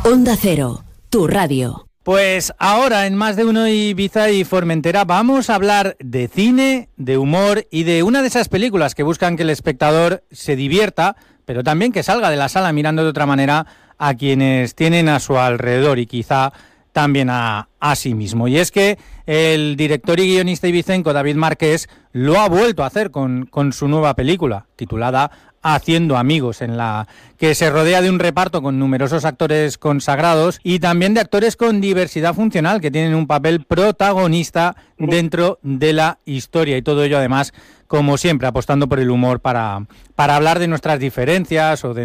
Onda Cero, tu radio. Pues ahora en Más de Uno Ibiza y Formentera vamos a hablar de cine, de humor y de una de esas películas que buscan que el espectador se divierta, pero también que salga de la sala mirando de otra manera a quienes tienen a su alrededor y quizá también a sí mismo. Y es que el director y guionista ibicenco David Marqués lo ha vuelto a hacer con su nueva película, titulada Haciendo amigos, en la que se rodea de un reparto con numerosos actores consagrados y también de actores con diversidad funcional que tienen un papel protagonista dentro de la historia, y todo ello además, como siempre, apostando por el humor para hablar de nuestras diferencias o de